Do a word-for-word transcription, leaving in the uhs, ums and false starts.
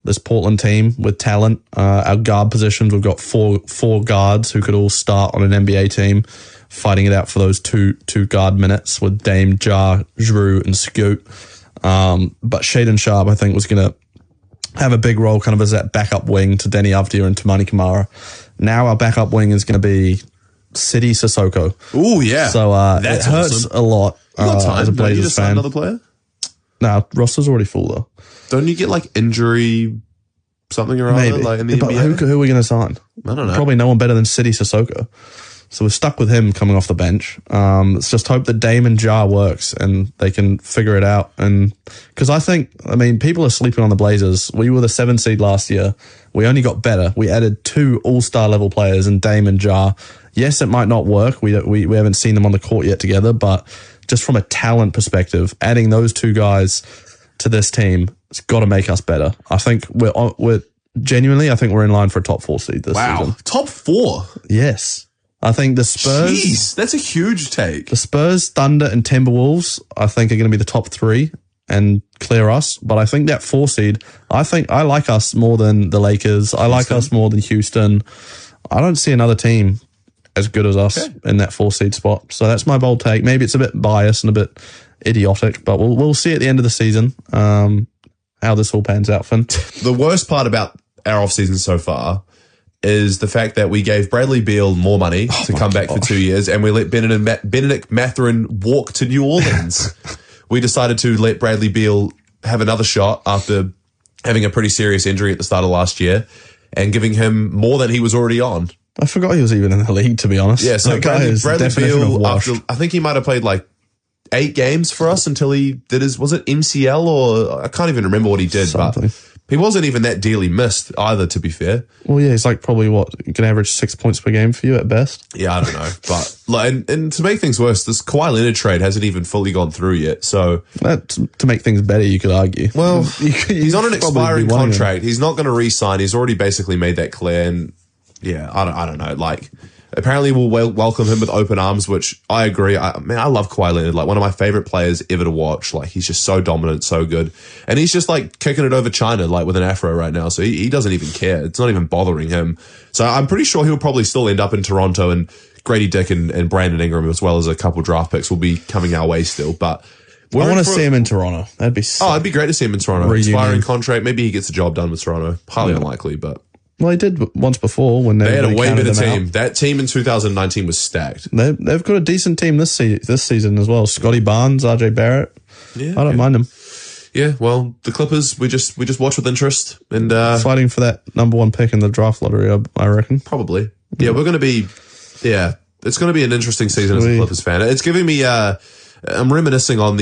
this Portland team with talent. Uh, our guard positions, we've got four four guards who could all start on an N B A team, fighting it out for those two two guard minutes with Dame, Ja, Jrue, and Scoot. Um, but Shaedon Sharpe, I think, was going to have a big role kind of as that backup wing to Deni Avdija and Toumani Camara. Now our backup wing is going to be Sidy Cissoko. Oh, yeah. So uh, That's it hurts awesome. a lot You got uh, time. as a Don't you Blazers just sign fan. another player? No, roster's already full, though. Don't you get, like, injury something or other? Maybe. Like, in the but N B A? who, who are we going to sign? I don't know. Probably no one better than Sidy Cissoko. So we're stuck with him coming off the bench. Um, let's just hope that Dame and Ja works and they can figure it out. And because I think, I mean, people are sleeping on the Blazers. We were the seven seed last year. We only got better. We added two all-star level players in Dame and Ja. Yes, it might not work. We, we we haven't seen them on the court yet together, but just from a talent perspective, adding those two guys to this team, it's got to make us better. I think we're on, we're genuinely, I think we're in line for a top four seed this Wow. season. Top four? Yes. I think the Spurs, Jeez, that's a huge take. the Spurs, Thunder, and Timberwolves, I think are going to be the top three and clear us. But I think that four seed, I think I like us more than the Lakers. I like us more than Houston. I don't see another team as good as us Okay. in that four seed spot. So that's my bold take. Maybe it's a bit biased and a bit idiotic, but we'll we'll see at the end of the season um, how this all pans out, Finn. The worst part about our offseason so far is the fact that we gave Bradley Beal more money Oh to come back for two years and we let Benedict, Ma- Benedict Mathurin walk to New Orleans. We decided to let Bradley Beal have another shot after having a pretty serious injury at the start of last year and giving him more than he was already on. I forgot he was even in the league, to be honest. Yeah, so that guy Bradley, is the Bradley definition of Beal, washed. after, I think he might have played like eight games for us until he did his, was it M C L or I can't even remember what he did, Something. but he wasn't even that dearly missed either, to be fair. Well, yeah, he's like probably what, you can average six points per game for you at best. Yeah, I don't know. But like, and, and to make things worse, this Kawhi Leonard trade hasn't even fully gone through yet. So, That, to make things better, you could argue. well, You could- he's on an you'd probably expiring be wanting him. contract. He's not going to re-sign. He's already basically made that clear. And yeah, I don't, I don't know. Like, apparently we'll wel- welcome him with open arms, which I agree. I man, I love Kawhi Leonard. Like one of my favorite players ever to watch. Like he's just so dominant, so good. And he's just like kicking it over China, like with an afro right now. So he, he doesn't even care. It's not even bothering him. So I'm pretty sure he'll probably still end up in Toronto, and Grady Dick and, and Brandon Ingram, as well as a couple draft picks, will be coming our way still. But we're I want in to for- see him in Toronto. That'd be sick. Oh, it'd be great to see him in Toronto. Reunion. Expiring contract. Maybe he gets the job done with Toronto. Highly unlikely, but Well, he did once before when they, they had a way counted better them team. out. That team in two thousand nineteen was stacked. They, they've got a decent team this se- this season as well. Scotty Barnes, R J Barrett. Yeah, I don't yeah. mind them. Yeah, well, the Clippers, we just we just watch with interest, and uh, Fighting for that number one pick in the draft lottery, I, I reckon. probably, yeah, we're going to be, yeah, it's going to be an interesting season as a Sweet. Clippers fan. It's giving me, uh, I'm reminiscing on the